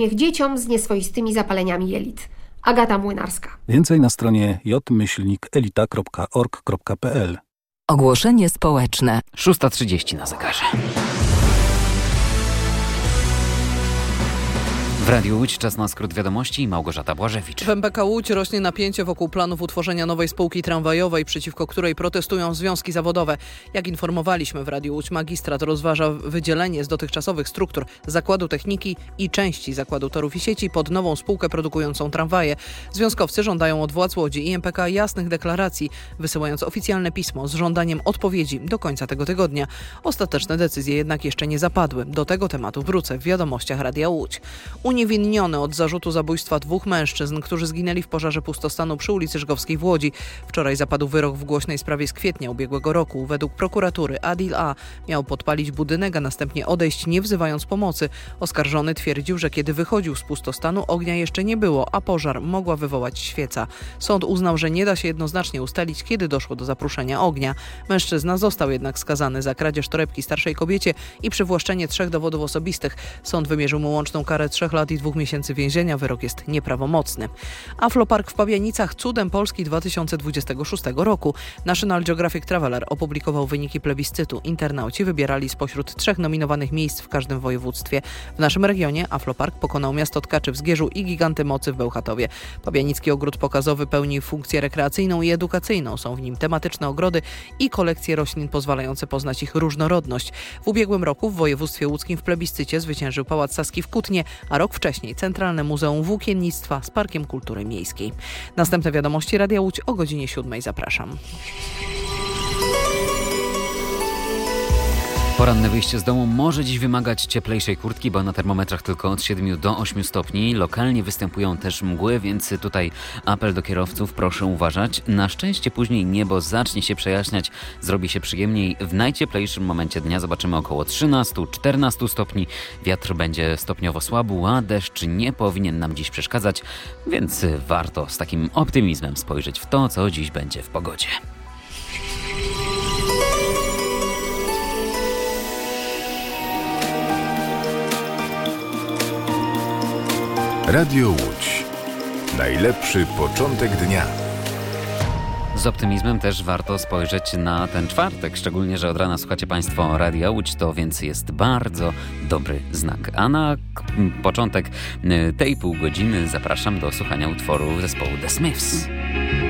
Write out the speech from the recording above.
Niech dzieciom z nieswoistymi zapaleniami jelit. Agata Młynarska. Więcej na stronie j-elita.org.pl. Ogłoszenie społeczne. 6:30 na zegarze. W Radiu Łódź czas na skrót wiadomości. Małgorzata Błażewicz. W MPK Łódź rośnie napięcie wokół planów utworzenia nowej spółki tramwajowej, przeciwko której protestują związki zawodowe. Jak informowaliśmy w Radiu Łódź, magistrat rozważa wydzielenie z dotychczasowych struktur Zakładu Techniki i części Zakładu Torów i Sieci pod nową spółkę produkującą tramwaje. Związkowcy żądają od władz Łodzi i MPK jasnych deklaracji, wysyłając oficjalne pismo z żądaniem odpowiedzi do końca tego tygodnia. Ostateczne decyzje jednak jeszcze nie zapadły. Do tego tematu wrócę w wiadomościach Radia Łódź. Uniewinniony od zarzutu zabójstwa 2 mężczyzn, którzy zginęli w pożarze pustostanu przy ulicy Żgowskiej w Łodzi. Wczoraj zapadł wyrok w głośnej sprawie z kwietnia ubiegłego roku. Według prokuratury Adil A. miał podpalić budynek, a następnie odejść, nie wzywając pomocy. Oskarżony twierdził, że kiedy wychodził z pustostanu, ognia jeszcze nie było, a pożar mogła wywołać świeca. Sąd uznał, że nie da się jednoznacznie ustalić, kiedy doszło do zaprószenia ognia. Mężczyzna został jednak skazany za kradzież torebki starszej kobiecie i przywłaszczenie 3 dowodów osobistych. Sąd wymierzył mu łączną karę 3 lat i 2 miesięcy więzienia. Wyrok jest nieprawomocny. Aflopark w Pabianicach cudem Polski 2026 roku. National Geographic Traveler opublikował wyniki plebiscytu. Internauci wybierali spośród 3 nominowanych miejsc w każdym województwie. W naszym regionie Aflopark pokonał miasto Tkaczy w Zgierzu i Giganty Mocy w Bełchatowie. Pabianicki ogród pokazowy pełni funkcję rekreacyjną i edukacyjną. Są w nim tematyczne ogrody i kolekcje roślin pozwalające poznać ich różnorodność. W ubiegłym roku w województwie łódzkim w plebiscycie zwyciężył Pałac Saski w Kutnie, a rok wcześniej Centralne Muzeum Włókiennictwa z Parkiem Kultury Miejskiej. Następne wiadomości Radia Łódź o godzinie 7. Zapraszam. Poranne wyjście z domu może dziś wymagać cieplejszej kurtki, bo na termometrach tylko od 7 do 8 stopni. Lokalnie występują też mgły, więc tutaj apel do kierowców, proszę uważać. Na szczęście później niebo zacznie się przejaśniać, zrobi się przyjemniej. W najcieplejszym momencie dnia zobaczymy około 13-14 stopni. Wiatr będzie stopniowo słabł, a deszcz nie powinien nam dziś przeszkadzać, więc warto z takim optymizmem spojrzeć w to, co dziś będzie w pogodzie. Radio Łódź. Najlepszy początek dnia. Z optymizmem też warto spojrzeć na ten czwartek, szczególnie, że od rana słuchacie Państwo Radia Łódź, to więc jest bardzo dobry znak. A na początek tej pół godziny zapraszam do słuchania utworu zespołu The Smiths.